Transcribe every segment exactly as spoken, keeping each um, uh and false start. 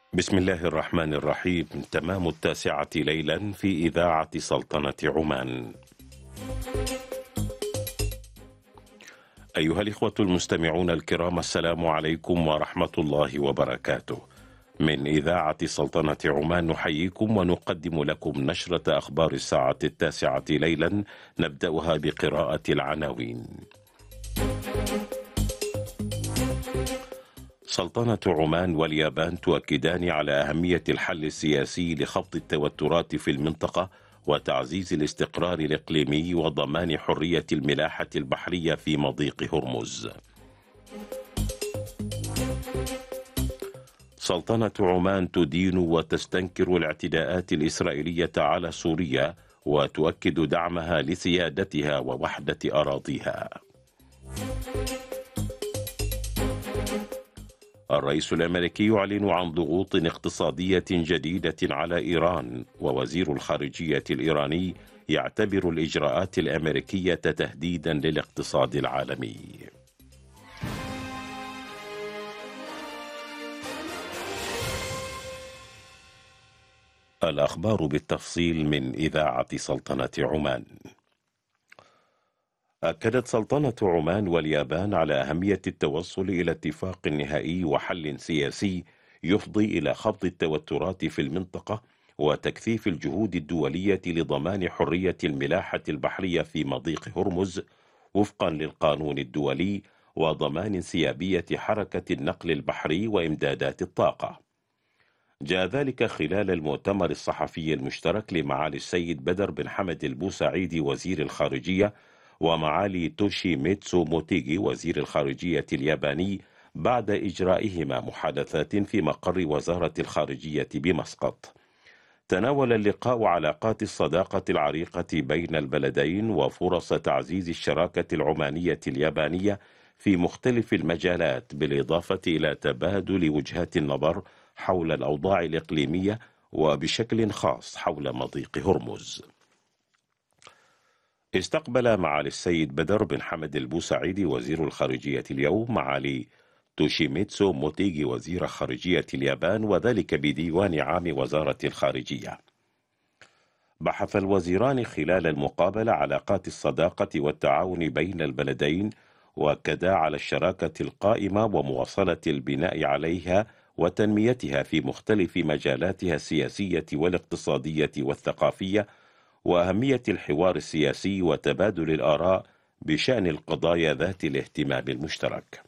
بسم الله الرحمن الرحيم. تمام التاسعة ليلا في إذاعة سلطنة عمان. أيها الإخوة المستمعون الكرام، السلام عليكم ورحمة الله وبركاته. من إذاعة سلطنة عمان نحييكم ونقدم لكم نشرة أخبار الساعة التاسعة ليلا، نبدأها بقراءة العناوين. سلطنة عمان واليابان تؤكدان على أهمية الحل السياسي لخفض التوترات في المنطقة وتعزيز الاستقرار الإقليمي وضمان حرية الملاحة البحرية في مضيق هرمز. سلطنة عمان تدين وتستنكر الاعتداءات الإسرائيلية على سوريا وتؤكد دعمها لسيادتها ووحدة أراضيها. الرئيس الأمريكي يعلن عن ضغوط اقتصادية جديدة على إيران، ووزير الخارجية الإيراني يعتبر الإجراءات الأمريكية تهديدا للاقتصاد العالمي. الأخبار بالتفصيل من إذاعة سلطنة عمان. أكدت سلطنة عمان واليابان على أهمية التوصل إلى اتفاق نهائي وحل سياسي يفضي إلى خفض التوترات في المنطقة وتكثيف الجهود الدولية لضمان حرية الملاحة البحرية في مضيق هرمز وفقا للقانون الدولي وضمان انسيابية حركة النقل البحري وإمدادات الطاقة. جاء ذلك خلال المؤتمر الصحفي المشترك لمعالي السيد بدر بن حمد البوسعيدي وزير الخارجية ومعالي توشيميتسو موتيغي وزير الخارجية الياباني بعد إجرائهما محادثات في مقر وزارة الخارجية بمسقط. تناول اللقاء علاقات الصداقة العريقة بين البلدين وفرص تعزيز الشراكة العمانية اليابانية في مختلف المجالات، بالإضافة إلى تبادل وجهات النظر حول الأوضاع الإقليمية وبشكل خاص حول مضيق هرمز. استقبل معالي السيد بدر بن حمد البوسعيدي وزير الخارجية اليوم معالي توشيميتسو موتيغي وزير خارجية اليابان، وذلك بديوان عام وزارة الخارجية. بحث الوزيران خلال المقابلة علاقات الصداقة والتعاون بين البلدين، وأكدا على الشراكة القائمة ومواصلة البناء عليها وتنميتها في مختلف مجالاتها السياسية والاقتصادية والثقافية، وأهمية الحوار السياسي وتبادل الآراء بشأن القضايا ذات الاهتمام المشترك.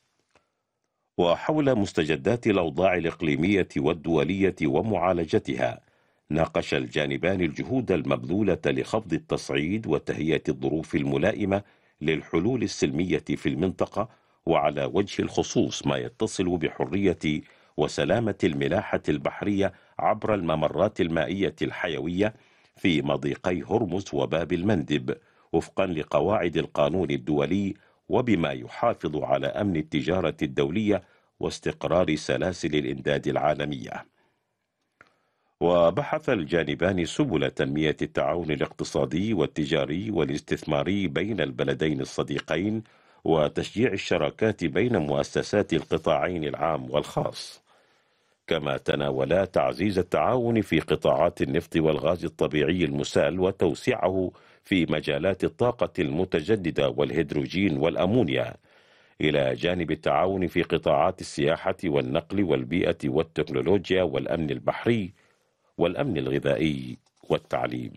وحول مستجدات الأوضاع الإقليمية والدولية ومعالجتها، ناقش الجانبان الجهود المبذولة لخفض التصعيد وتهيئة الظروف الملائمة للحلول السلمية في المنطقة، وعلى وجه الخصوص ما يتصل بحرية وسلامة الملاحة البحرية عبر الممرات المائية الحيوية في مضيقي هرمز وباب المندب وفقا لقواعد القانون الدولي، وبما يحافظ على أمن التجارة الدولية واستقرار سلاسل الإمداد العالمية. وبحث الجانبان سبل تنمية التعاون الاقتصادي والتجاري والاستثماري بين البلدين الصديقين، وتشجيع الشراكات بين مؤسسات القطاعين العام والخاص. كما تناولا تعزيز التعاون في قطاعات النفط والغاز الطبيعي المسال وتوسيعه في مجالات الطاقة المتجددة والهيدروجين والأمونيا، إلى جانب التعاون في قطاعات السياحة والنقل والبيئة والتكنولوجيا والأمن البحري والأمن الغذائي والتعليم.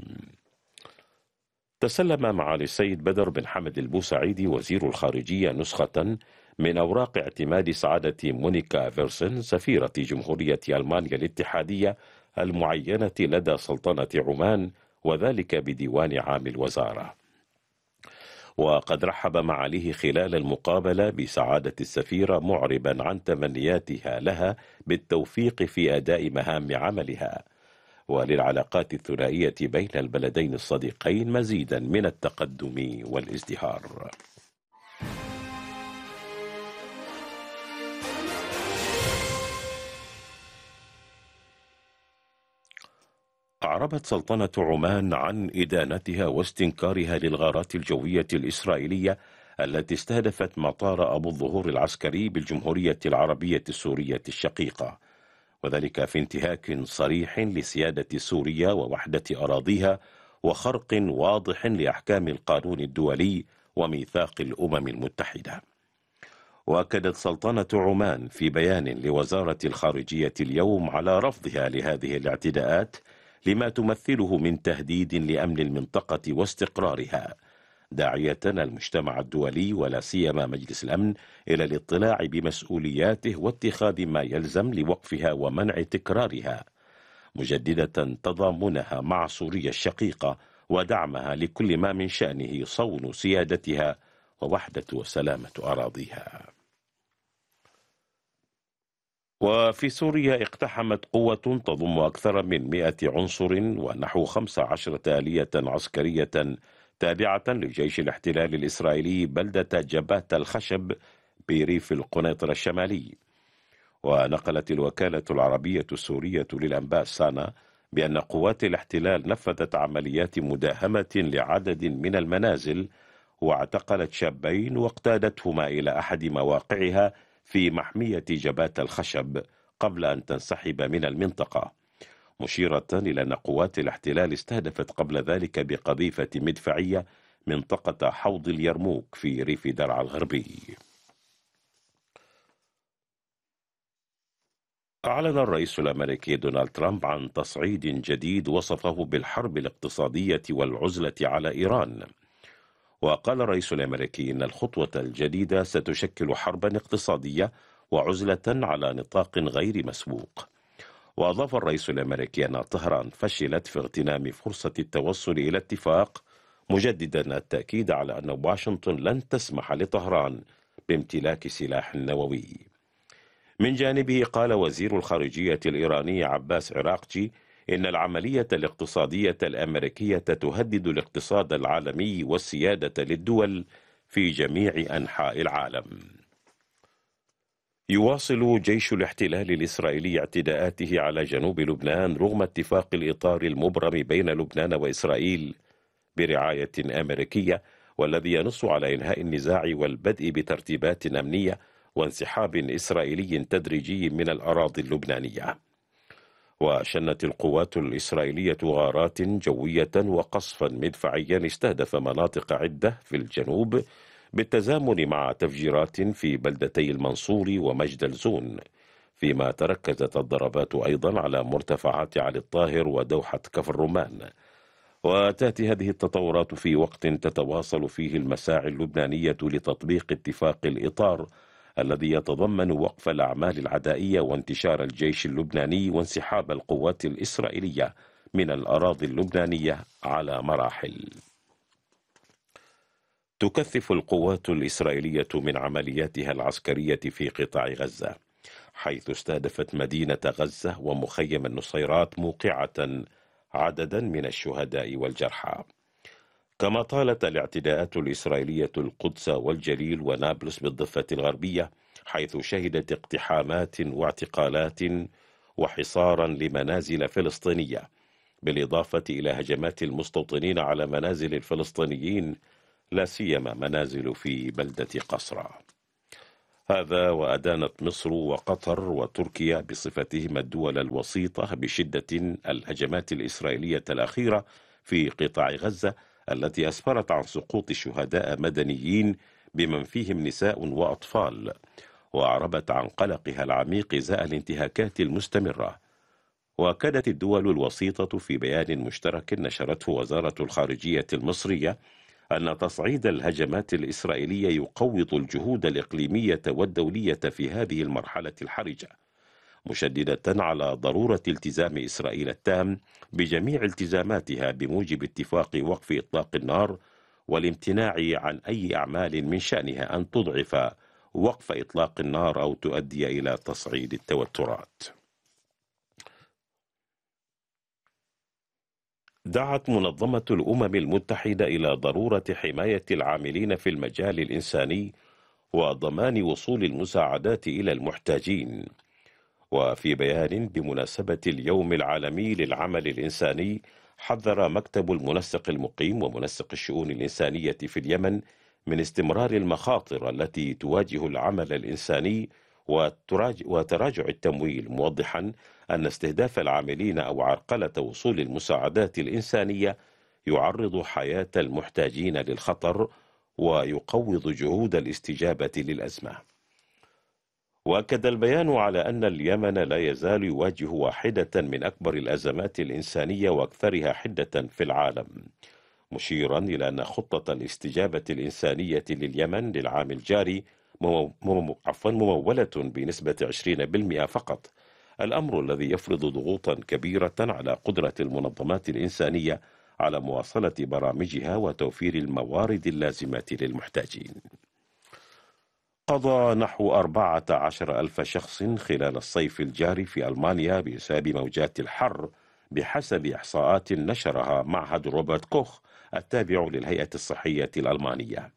تسلم معالي السيد بدر بن حمد البوسعيدي وزير الخارجية نسخة من أوراق اعتماد سعادة مونيكا فيرسن سفيرة جمهورية ألمانيا الاتحادية المعينة لدى سلطنة عمان، وذلك بديوان عام الوزارة. وقد رحب معاليه خلال المقابلة بسعادة السفيرة، معربا عن تمنياتها لها بالتوفيق في أداء مهام عملها، وللعلاقات الثنائية بين البلدين الصديقين مزيدا من التقدم والازدهار. أعربت سلطنة عمان عن إدانتها واستنكارها للغارات الجوية الإسرائيلية التي استهدفت مطار أبو الظهور العسكري بالجمهورية العربية السورية الشقيقة، وذلك في انتهاك صريح لسيادة سوريا ووحدة أراضيها وخرق واضح لأحكام القانون الدولي وميثاق الأمم المتحدة. وأكدت سلطنة عمان في بيان لوزارة الخارجية اليوم على رفضها لهذه الاعتداءات لما تمثله من تهديد لأمن المنطقة واستقرارها، داعية المجتمع الدولي ولا سيما مجلس الأمن إلى الاطلاع بمسؤولياته واتخاذ ما يلزم لوقفها ومنع تكرارها، مجددة تضامنها مع سوريا الشقيقة ودعمها لكل ما من شأنه صون سيادتها ووحدة وسلامة أراضيها. وفي سوريا اقتحمت قوة تضم أكثر من مئة عنصر ونحو خمس عشرة آلية عسكرية تابعة لجيش الاحتلال الإسرائيلي بلدة جبات الخشب بريف القنيطرة الشمالي. ونقلت الوكالة العربية السورية للأنباء سانا بأن قوات الاحتلال نفذت عمليات مداهمة لعدد من المنازل واعتقلت شابين واقتادتهما إلى أحد مواقعها في محمية جبات الخشب قبل أن تنسحب من المنطقة، مشيرة إلى أن قوات الاحتلال استهدفت قبل ذلك بقذيفة مدفعية منطقة حوض اليرموك في ريف درعا الغربي. أعلن الرئيس الأمريكي دونالد ترامب عن تصعيد جديد وصفه بالحرب الاقتصادية والعزلة على إيران. وقال الرئيس الأمريكي إن الخطوة الجديدة ستشكل حربا اقتصادية وعزلة على نطاق غير مسبوق. وأضاف الرئيس الأمريكي أن طهران فشلت في اغتنام فرصة التوصل إلى اتفاق، مجددا التأكيد على أن واشنطن لن تسمح لطهران بامتلاك سلاح نووي. من جانبه قال وزير الخارجية الإيراني عباس عراقجي إن العملية الاقتصادية الأمريكية تهدد الاقتصاد العالمي والسيادة للدول في جميع أنحاء العالم. يواصل جيش الاحتلال الإسرائيلي اعتداءاته على جنوب لبنان رغم اتفاق الإطار المبرم بين لبنان وإسرائيل برعاية أمريكية، والذي ينص على إنهاء النزاع والبدء بترتيبات أمنية وانسحاب إسرائيلي تدريجي من الأراضي اللبنانية. وشنت القوات الإسرائيلية غارات جوية وقصفا مدفعيا استهدف مناطق عدة في الجنوب بالتزامن مع تفجيرات في بلدتي المنصور ومجد الزون، فيما تركزت الضربات أيضا على مرتفعات علي الطاهر ودوحة كفر الرمان. وتأتي هذه التطورات في وقت تتواصل فيه المساعي اللبنانية لتطبيق اتفاق الإطار الذي يتضمن وقف الأعمال العدائية وانتشار الجيش اللبناني وانسحاب القوات الإسرائيلية من الأراضي اللبنانية على مراحل. تكثف القوات الإسرائيلية من عملياتها العسكرية في قطاع غزة، حيث استهدفت مدينة غزة ومخيم النصيرات موقعة عددا من الشهداء والجرحى. كما طالت الاعتداءات الإسرائيلية القدس والجليل ونابلس بالضفة الغربية، حيث شهدت اقتحامات واعتقالات وحصارا لمنازل فلسطينية، بالإضافة إلى هجمات المستوطنين على منازل الفلسطينيين لا سيما منازل في بلدة قصرى. هذا وأدانت مصر وقطر وتركيا بصفتهما الدول الوسيطة بشدة الهجمات الإسرائيلية الأخيرة في قطاع غزة التي أسفرت عن سقوط شهداء مدنيين بمن فيهم نساء وأطفال، وأعربت عن قلقها العميق إزاء الانتهاكات المستمرة. وأكدت الدول الوسيطة في بيان مشترك نشرته وزارة الخارجية المصرية أن تصعيد الهجمات الإسرائيلية يقوض الجهود الإقليمية والدولية في هذه المرحلة الحرجة، مشددة على ضرورة التزام إسرائيل التام بجميع التزاماتها بموجب اتفاق وقف إطلاق النار، والامتناع عن أي أعمال من شأنها أن تضعف وقف إطلاق النار أو تؤدي إلى تصعيد التوترات. دعت منظمة الأمم المتحدة إلى ضرورة حماية العاملين في المجال الإنساني وضمان وصول المساعدات إلى المحتاجين. وفي بيان بمناسبة اليوم العالمي للعمل الإنساني، حذر مكتب المنسق المقيم ومنسق الشؤون الإنسانية في اليمن من استمرار المخاطر التي تواجه العمل الإنساني وتراجع التمويل، موضحا أن استهداف العاملين أو عرقلة وصول المساعدات الإنسانية يعرض حياة المحتاجين للخطر ويقوض جهود الاستجابة للأزمة. وأكد البيان على أن اليمن لا يزال يواجه واحدة من أكبر الأزمات الإنسانية وأكثرها حدة في العالم، مشيرا إلى أن خطة الاستجابة الإنسانية لليمن للعام الجاري عفوا ممولة بنسبة عشرين بالمئة فقط، الأمر الذي يفرض ضغوطا كبيرة على قدرة المنظمات الإنسانية على مواصلة برامجها وتوفير الموارد اللازمة للمحتاجين. قضى نحو أربعة عشر ألف شخص خلال الصيف الجاري في ألمانيا بسبب موجات الحر بحسب إحصاءات نشرها معهد روبرت كوخ التابع للهيئة الصحية الألمانية.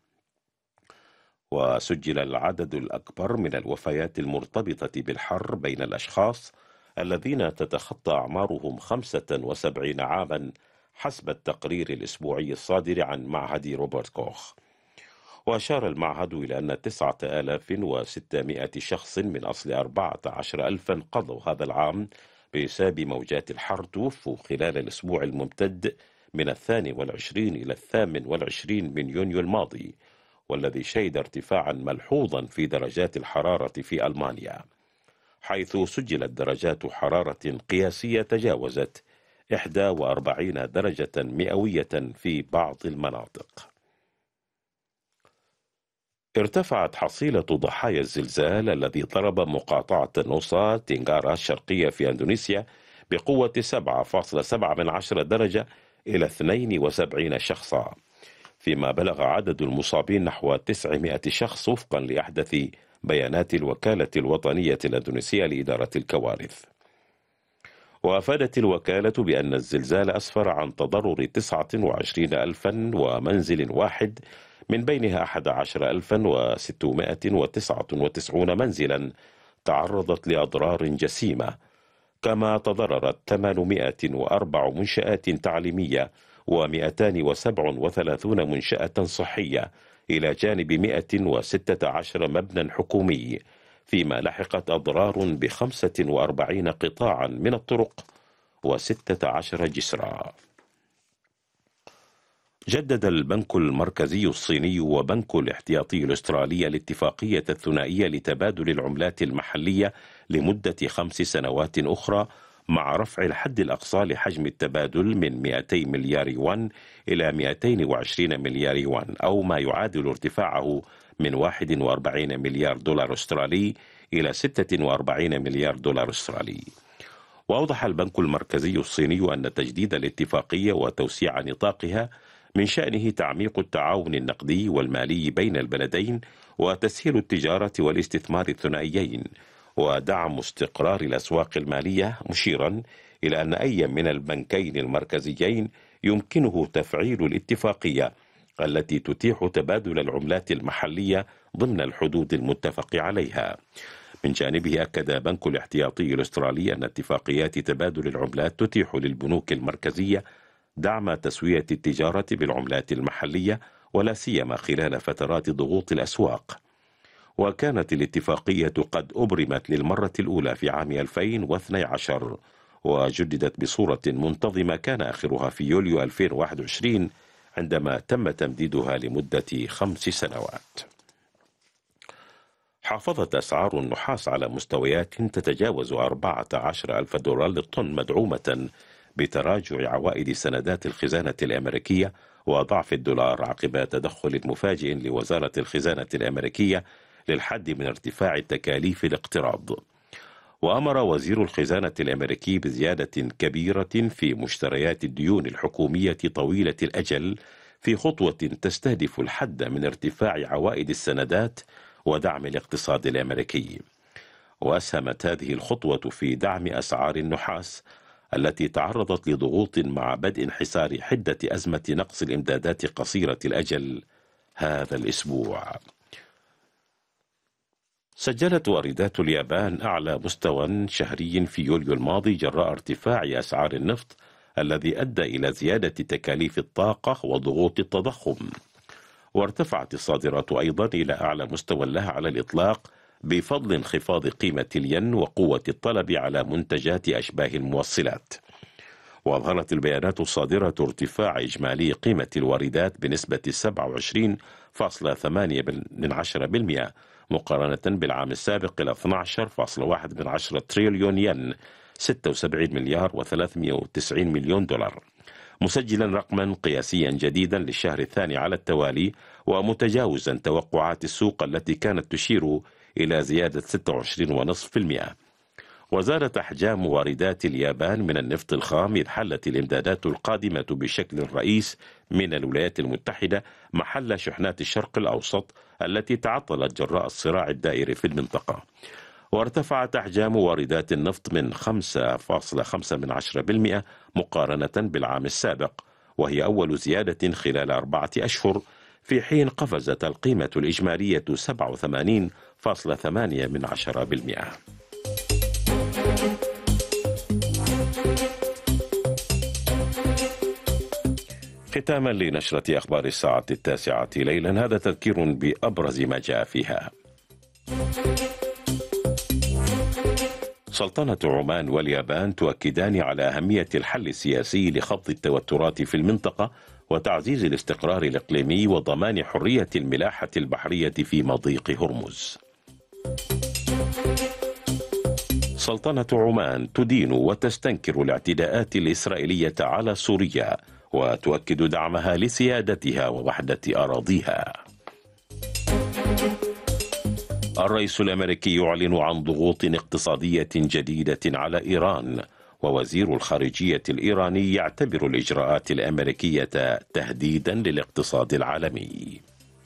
وسجل العدد الأكبر من الوفيات المرتبطة بالحر بين الأشخاص الذين تتخطى أعمارهم خمسة وسبعين عاما حسب التقرير الأسبوعي الصادر عن معهد روبرت كوخ. وأشار المعهد إلى أن تسعة آلاف وستمائة شخص من أصل أربعة عشر ألفا قضوا هذا العام بسبب موجات الحر توفوا خلال الأسبوع الممتد من الثاني والعشرين إلى الثامن والعشرين من يونيو الماضي، والذي شهد ارتفاعا ملحوظا في درجات الحرارة في ألمانيا، حيث سجلت درجات حرارة قياسية تجاوزت إحدى وأربعين درجة مئوية في بعض المناطق. ارتفعت حصيلة ضحايا الزلزال الذي ضرب مقاطعة نوسا تنغارا الشرقية في أندونيسيا بقوة سبعة فاصلة سبعة درجة إلى اثنين وسبعين شخصا، فيما بلغ عدد المصابين نحو تسعمائة شخص وفقا لأحدث بيانات الوكالة الوطنية الأندونيسية لإدارة الكوارث. وأفادت الوكالة بأن الزلزال أسفر عن تضرر تسعة وعشرين ألفا ومنزل واحد، من بينها أحد عشر ألفا وستمائة وتسعة وتسعين منزلا تعرضت لأضرار جسيمة، كما تضررت ثمانمائة وأربع منشآت تعليمية ومئتان وسبع وثلاثون منشأة صحية، إلى جانب مئة وستة عشر مبنى حكومي، فيما لحقت أضرار بخمسة وأربعين قطاعا من الطرق وستة عشر جسرا. جدد البنك المركزي الصيني وبنك الاحتياطي الأسترالي الاتفاقية الثنائية لتبادل العملات المحلية لمدة خمس سنوات أخرى، مع رفع الحد الأقصى لحجم التبادل من مئتي مليار يوان إلى مئتين وعشرين مليار يوان، أو ما يعادل ارتفاعه من واحد وأربعين مليار دولار أسترالي إلى ستة وأربعين مليار دولار أسترالي. وأوضح البنك المركزي الصيني أن تجديد الاتفاقية وتوسيع نطاقها من شأنه تعميق التعاون النقدي والمالي بين البلدين وتسهيل التجارة والاستثمار الثنائيين ودعم استقرار الأسواق المالية، مشيرا إلى أن أي من البنكين المركزيين يمكنه تفعيل الاتفاقية التي تتيح تبادل العملات المحلية ضمن الحدود المتفق عليها. من جانبه أكد بنك الاحتياطي الأسترالي أن اتفاقيات تبادل العملات تتيح للبنوك المركزية دعم تسوية التجارة بالعملات المحلية، ولا سيما خلال فترات ضغوط الأسواق. وكانت الاتفاقية قد أبرمت للمرة الأولى في عام ألفين واثني عشر، وجددت بصورة منتظمة كان آخرها في يوليو ألفين وواحد وعشرين عندما تم تمديدها لمدة خمس سنوات. حافظت أسعار النحاس على مستويات تتجاوز أربعة عشر ألف دولار للطن، مدعومة بتراجع عوائد سندات الخزانة الأمريكية وضعف الدولار عقب تدخل مفاجئ لوزارة الخزانة الأمريكية للحد من ارتفاع تكاليف الاقتراض. وأمر وزير الخزانة الأمريكي بزيادة كبيرة في مشتريات الديون الحكومية طويلة الأجل، في خطوة تستهدف الحد من ارتفاع عوائد السندات ودعم الاقتصاد الأمريكي. وأسهمت هذه الخطوة في دعم أسعار النحاس التي تعرضت لضغوط مع بدء انحسار حدة أزمة نقص الإمدادات قصيرة الأجل هذا الأسبوع. سجلت واردات اليابان أعلى مستوى شهري في يوليو الماضي جراء ارتفاع أسعار النفط الذي أدى إلى زيادة تكاليف الطاقة وضغوط التضخم. وارتفعت الصادرات أيضا إلى أعلى مستوى لها على الإطلاق بفضل انخفاض قيمة الين وقوة الطلب على منتجات أشباه الموصلات. وأظهرت البيانات الصادرة ارتفاع إجمالي قيمة الواردات بنسبة سبعة وعشرين فاصلة ثمانية بالمئة مقارنة بالعام السابق إلى اثني عشر فاصلة واحد تريليون ين، ستة وسبعين مليار وثلاثمئة وتسعين مليون دولار، مسجلا رقما قياسيا جديدا للشهر الثاني على التوالي، ومتجاوزا توقعات السوق التي كانت تشير إلى زيادة ستة وعشرين فاصلة خمسة بالمئة. وزادت أحجام واردات اليابان من النفط الخام، إذ حلت الإمدادات القادمة بشكل رئيس من الولايات المتحدة محل شحنات الشرق الأوسط التي تعطلت جراء الصراع الدائري في المنطقة. وارتفعت أحجام واردات النفط من خمسة فاصلة خمسة بالمئة مقارنة بالعام السابق، وهي أول زيادة خلال أربعة أشهر، في حين قفزت القيمة الإجمالية سبعة وثمانين فاصلة ثمانية بالمئة. ختاما لنشرة أخبار الساعة التاسعة ليلا، هذا تذكير بأبرز ما جاء فيها. سلطنة عمان واليابان تؤكدان على أهمية الحل السياسي لخفض التوترات في المنطقة وتعزيز الاستقرار الإقليمي وضمان حرية الملاحة البحرية في مضيق هرمز. سلطنة عمان تدين وتستنكر الاعتداءات الإسرائيلية على سوريا وتؤكد دعمها لسيادتها ووحدة أراضيها. الرئيس الأمريكي يعلن عن ضغوط اقتصادية جديدة على إيران، ووزير الخارجية الإيراني يعتبر الإجراءات الأمريكية تهديدا للاقتصاد العالمي.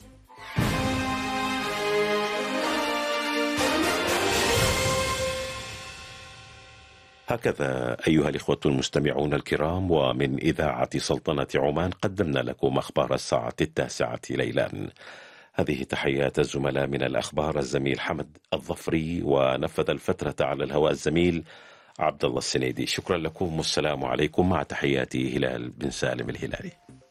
هكذا أيها الإخوة المستمعون الكرام، ومن إذاعة سلطنة عمان قدمنا لكم أخبار الساعة التاسعة ليلا. هذه تحيات الزملاء من الأخبار، الزميل حمد الظفري، ونفذ الفترة على الهواء الزميل عبد الله السنيدي. شكرا لكم والسلام عليكم، مع تحياتي هلال بن سالم الهلالي.